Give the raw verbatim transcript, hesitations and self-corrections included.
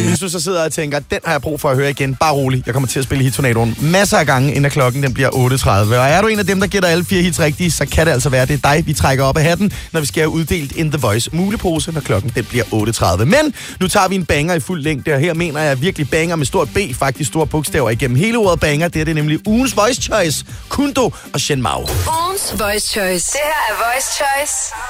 Hvis du så sidder og tænker, den har jeg brug for at høre igen, bare rolig. Jeg kommer til at spille Hittornadoen masser af gange, inden klokken den bliver otte tredive. Og er du en af dem, der gætter alle fire hits rigtige, så kan det altså være, det er dig, vi trækker op af hatten, når vi skal have uddelt In The Voice mulepose, når klokken den bliver otte tredive. Men nu tager vi en banger i fuld længde, og her mener jeg virkelig banger med stort B, faktisk store bogstaver igennem hele ordet banger. Det er det nemlig ugens Voice Choice, Kundo og Shen Mao. Ugens Voice Choice. Det her er Voice Choice